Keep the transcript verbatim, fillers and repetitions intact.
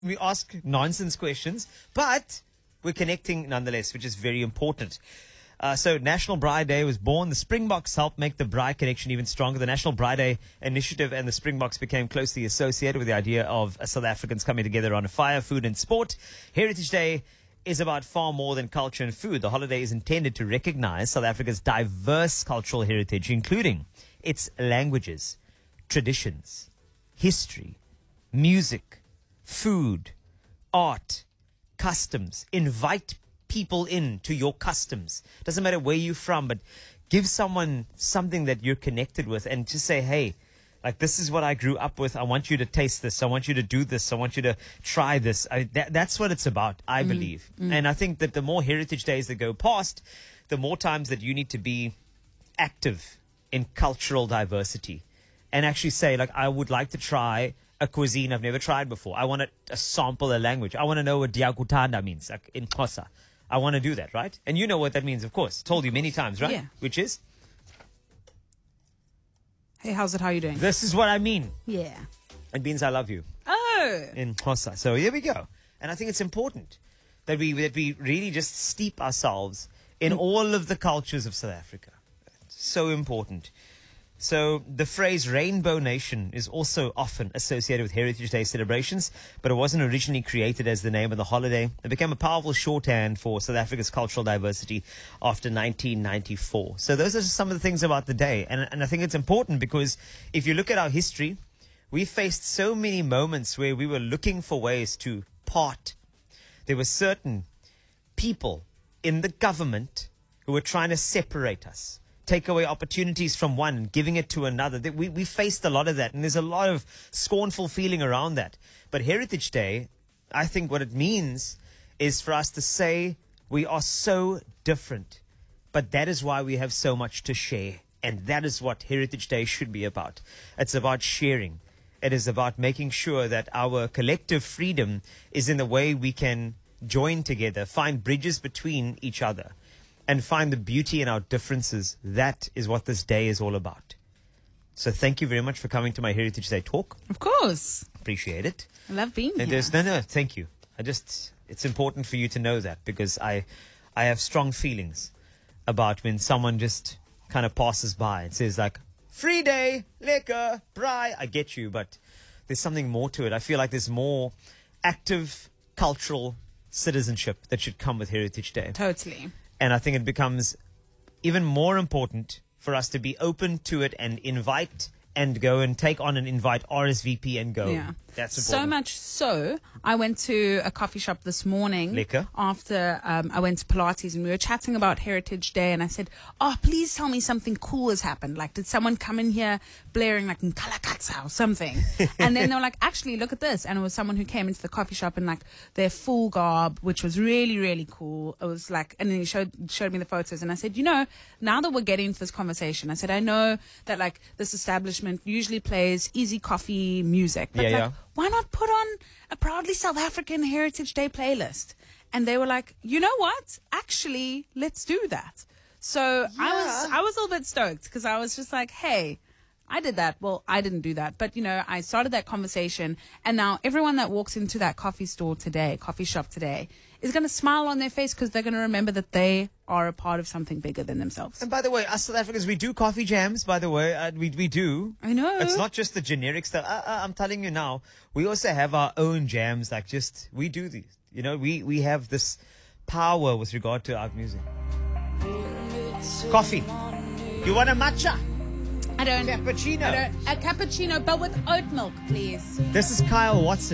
We ask nonsense questions, but we're connecting nonetheless, which is very important. Uh, so National Braai Day was born. The Springboks helped make the braai connection even stronger. The National Braai Day initiative and the Springboks became closely associated with the idea of uh, South Africans coming together on fire, food and sport. Heritage Day is about far more than culture and food. The holiday is intended to recognize South Africa's diverse cultural heritage, including its languages, traditions, history, music, food, art, customs. Invite people in to your customs. Doesn't matter where you're from, but give someone something that you're connected with and just say, hey, like, this is what I grew up with. I want you to taste this. I want you to do this. I want you to try this. I, that, that's what it's about, I mm. believe. Mm. And I think that the more Heritage Days that go past, the more times that you need to be active in cultural diversity and actually say, like, I would like to try a cuisine I've never tried before. I want to uh, sample a language. I want to know what Diakutanda means, like in Xhosa. I want to do that, right? And you know what that means, of course. Told you many times, right? Yeah. Which is? Hey, how's it? How are you doing? This is what I mean. Yeah. It means I love you. Oh. In Xhosa. So here we go. And I think it's important that we that we really just steep ourselves in mm. all of the cultures of South Africa. It's so important. So the phrase Rainbow Nation is also often associated with Heritage Day celebrations, but it wasn't originally created as the name of the holiday. It became a powerful shorthand for South Africa's cultural diversity after nineteen ninety-four. So those are some of the things about the day. And, and I think it's important because if you look at our history, we faced so many moments where we were looking for ways to part. There were certain people in the government who were trying to separate us, take away opportunities from one and giving it to another. We, we faced a lot of that, and there's a lot of scornful feeling around that. But Heritage Day, I think what it means is for us to say we are so different, but that is why we have so much to share, and that is what Heritage Day should be about. It's about sharing. It is about making sure that our collective freedom is in the way we can join together, find bridges between each other, and find the beauty in our differences. That is what this day is all about. So thank you very much for coming to my Heritage Day talk. Of course. Appreciate it. I love being and here. No, no, thank you. I just, it's important for you to know that because I, I have strong feelings about when someone just kind of passes by and says like, free day, liquor, braai. I get you, but there's something more to it. I feel like there's more active cultural citizenship that should come with Heritage Day. Totally. And I think it becomes even more important for us to be open to it and invite and go and take on an invite, R S V P and go. Yeah. That's important. So much so, I went to a coffee shop this morning. Lekker. After um, I went to Pilates and we were chatting about Heritage Day and I said, oh, please tell me something cool has happened. Like, did someone come in here blaring like Nkalakatsa or something? And then they were like, actually, look at this. And it was someone who came into the coffee shop in like their full garb, which was really, really cool. It was like, and then he showed, showed me the photos and I said, you know, now that we're getting into this conversation, I said, I know that like this establishment usually plays easy coffee music. But yeah, like, yeah. why not put on a proudly South African Heritage Day playlist? And they were like, you know what? Actually, let's do that. So yeah. I was I was a little bit stoked because I was just like, hey, I did that. Well, I didn't do that. But, you know, I started that conversation. And now everyone that walks into that coffee store today, coffee shop today, is going to smile on their face because they're going to remember that they are a part of something bigger than themselves. And by the way, us South Africans, we do coffee jams, by the way. Uh, we, we do. I know. It's not just the generic stuff. Uh, uh, I'm telling you now, we also have our own jams. Like just, we do these. You know, we, we have this power with regard to our music. Coffee. You want a matcha? I don't. Cappuccino. I don't. A cappuccino, but with oat milk, please. This is Kyle Watson.